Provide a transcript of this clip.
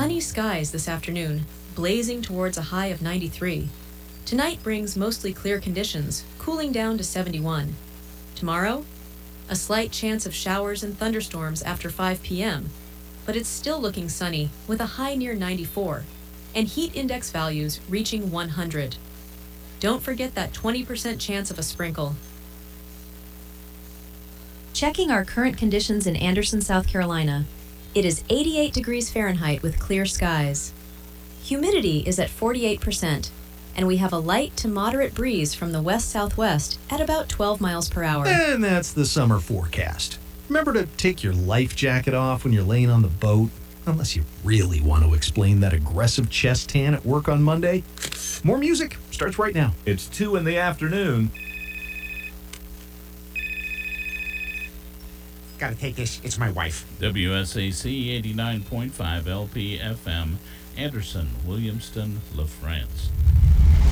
Sunny skies this afternoon, blazing towards a high of 93. Tonight brings mostly clear conditions, cooling down to 71. Tomorrow, a slight chance of showers and thunderstorms after 5 p.m., but it's still looking sunny with a high near 94 and heat index values reaching 100. Don't forget that 20% chance of a sprinkle. Checking our current conditions in Anderson, South Carolina. It is 88 degrees Fahrenheit with clear skies. Humidity is at 48%, and we have a light to moderate breeze from the west-southwest at about 12 miles per hour. And that's the summer forecast. Remember to take your life jacket off when you're laying on the boat, unless you really want to explain that aggressive chest tan at work on Monday. More music starts right now. It's 2 in the afternoon. Gotta take this. It's my wife. WSAC 89.5 LP FM, Anderson, Williamston, La France.